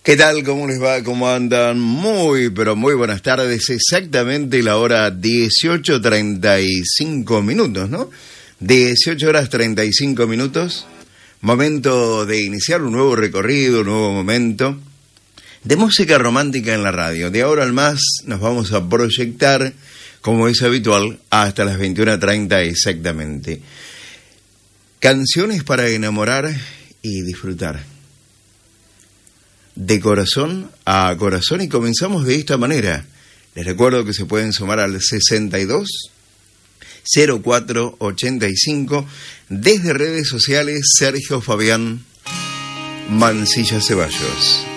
¿Qué tal? ¿Cómo les va? ¿Cómo andan? Muy, pero muy buenas tardes. Exactamente la hora 18:35 minutos, ¿no? 18 horas 35 minutos. Momento de iniciar un nuevo recorrido, un nuevo momento de música romántica en la radio. De ahora al más nos vamos a proyectar, como es habitual, hasta las 21:30 exactamente. Canciones para enamorar y disfrutar. De corazón a corazón, y comenzamos de esta manera. Les recuerdo que se pueden sumar al 62 04 85 desde redes sociales. Sergio Fabián Mancilla Ceballos.